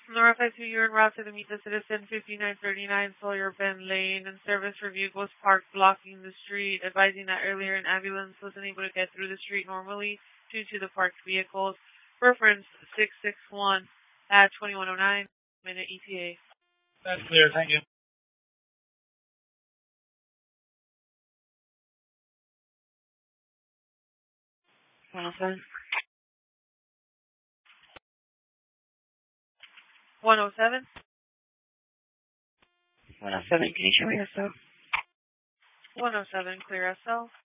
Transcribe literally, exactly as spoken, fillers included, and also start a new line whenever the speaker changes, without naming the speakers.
Notify to you en route to the Meet the Citizen, fifty-nine thirty-nine Sawyer Bend Lane, and service review was parked blocking the street, advising that earlier an ambulance was unable to get through the street normally due to the parked vehicles. Reference six six one at twenty-one oh nine, minute E T A.
That's clear, thank you.
one oh seven. one oh seven?
one oh seven, can you show me yourself?
one oh seven, clear S L.